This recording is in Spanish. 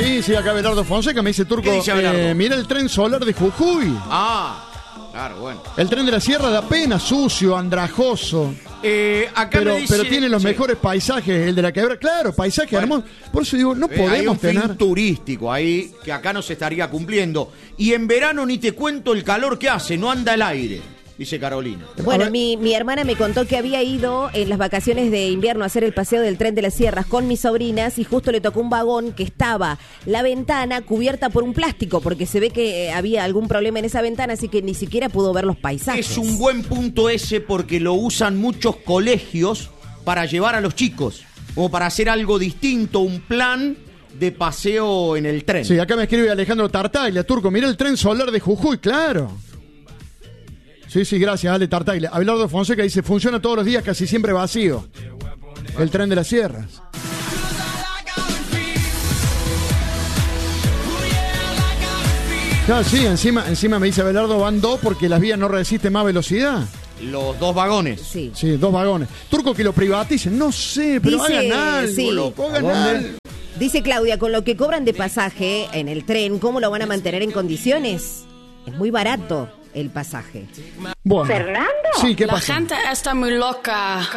Sí, acá Abelardo Fonseca me dice, Turco, ¿Qué dice Abelardo? mira el tren solar de Jujuy. Claro, bueno. El tren de la sierra da pena, sucio, andrajoso. Acá me dice, pero tiene los mejores paisajes, el de la quebrada. Claro, paisaje hermoso. Por eso digo, no podemos hay un tener... fin turístico ahí que acá no se estaría cumpliendo. Y en verano ni te cuento el calor que hace, no anda el aire, dice Carolina. Bueno, mi hermana me contó que había ido en las vacaciones de invierno a hacer el paseo del tren de las sierras con mis sobrinas y justo le tocó un vagón que estaba la ventana cubierta por un plástico porque se ve que había algún problema en esa ventana, así que ni siquiera pudo ver los paisajes. Es un buen punto ese porque lo usan muchos colegios para llevar a los chicos, como para hacer algo distinto, un plan de paseo en el tren. Sí, acá me escribe Alejandro Tartaglia, Turco, mira el tren solar de Jujuy, claro. Sí, gracias, Ale Tartaglia. Abelardo Fonseca dice, funciona todos los días, casi siempre vacío. El tren de las sierras. Claro, sí, encima me dice Abelardo, van 2 porque las vías no resisten más velocidad. Los 2 vagones. Sí. Sí, 2 vagones. Turco, que lo privaticen, no sé, pero Dice, hagan algo, sí. loco, hagan algo. Dice Claudia, con lo que cobran de pasaje en el tren, ¿cómo lo van a mantener en condiciones? Es muy barato el pasaje. Bueno. ¿Fernando? Sí, ¿qué La pasa? gente está muy loca.